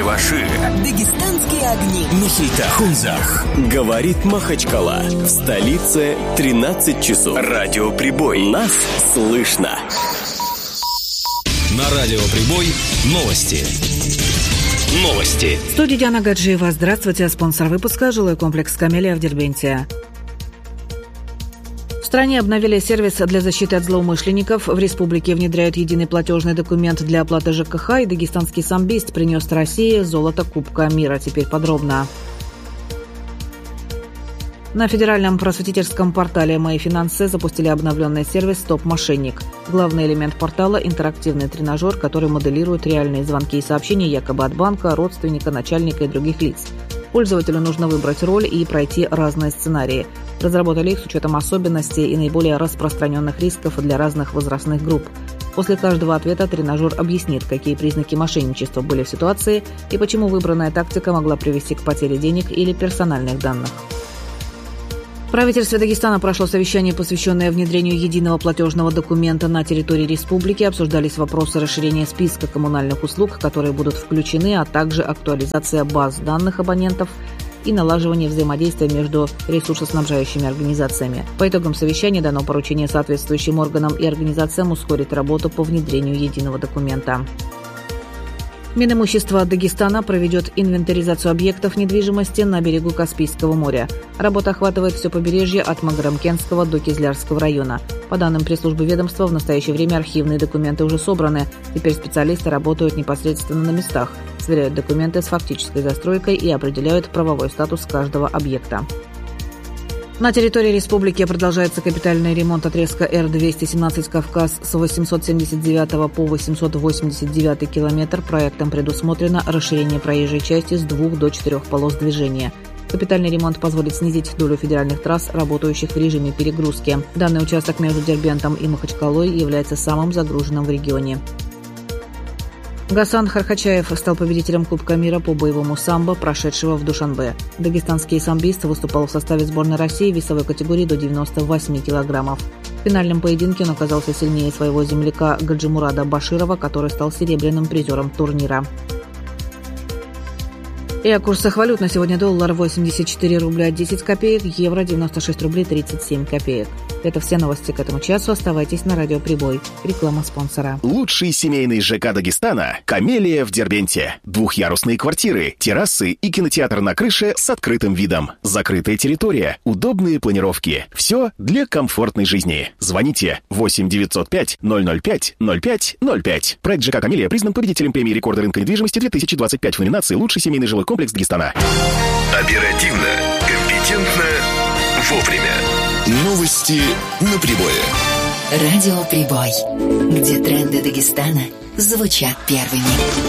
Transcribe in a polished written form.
Чуваши. Дагестанские огни. Нахита, Хунзах. Говорит Махачкала. В столице 13 часов. Радиоприбой. Нас слышно. На Радиоприбой новости. Новости. В студии Диана Гаджиева. Здравствуйте. Спонсор выпуска — жилой комплекс «Камелия» в Дербенте. В стране обновили сервис для защиты от злоумышленников. В республике внедряют единый платежный документ для оплаты ЖКХ. И дагестанский самбист принес России золото Кубка мира. Теперь подробно. На федеральном просветительском портале «Мои финансы» запустили обновленный сервис «Стоп-мошенник». Главный элемент портала – интерактивный тренажер, который моделирует реальные звонки и сообщения якобы от банка, родственника, начальника и других лиц. Пользователю нужно выбрать роль и пройти разные сценарии. Разработали их с учетом особенностей и наиболее распространенных рисков для разных возрастных групп. После каждого ответа тренажер объяснит, какие признаки мошенничества были в ситуации и почему выбранная тактика могла привести к потере денег или персональных данных. В правительстве Дагестана прошло совещание, посвященное внедрению единого платежного документа на территории республики. Обсуждались вопросы расширения списка коммунальных услуг, которые будут включены, а также актуализация баз данных абонентов и налаживание взаимодействия между ресурсоснабжающими организациями. По итогам совещания дано поручение соответствующим органам и организациям ускорить работу по внедрению единого документа. Минимущество Дагестана проведет инвентаризацию объектов недвижимости на берегу Каспийского моря. Работа охватывает все побережье от Магарамкентского до Кизлярского района. По данным пресс-службы ведомства, в настоящее время архивные документы уже собраны. Теперь специалисты работают непосредственно на местах, сверяют документы с фактической застройкой и определяют правовой статус каждого объекта. На территории республики продолжается капитальный ремонт отрезка Р-217 «Кавказ» с 879 по 889 километр. Проектом предусмотрено расширение проезжей части с 2 до 4 полос движения. Капитальный ремонт позволит снизить долю федеральных трасс, работающих в режиме перегрузки. Данный участок между Дербентом и Махачкалой является самым загруженным в регионе. Гасан Хархачаев стал победителем Кубка мира по боевому самбо, прошедшего в Душанбе. Дагестанский самбист выступал в составе сборной России в весовой категории до 98 килограммов. В финальном поединке он оказался сильнее своего земляка Гаджимурада Баширова, который стал серебряным призером турнира. И о курсах валют на сегодня: доллар 84 рубля 10 копеек, евро 96 рублей 37 копеек. Это все новости к этому часу. Оставайтесь на Радиоприбой. Реклама спонсора. Лучший семейный ЖК Дагестана – «Камелия» в Дербенте. Двухъярусные квартиры, террасы и кинотеатр на крыше с открытым видом. Закрытая территория, удобные планировки. Все для комфортной жизни. Звоните 8 905 005 05 05. Проект ЖК «Камелия» признан победителем премии рекорда рынка недвижимости 2025 в номинации «Лучший семейный жилой комплекс Дагестана». Оперативно, компетентно, вовремя. Новости на прибое. Радиоприбой, где тренды Дагестана звучат первыми.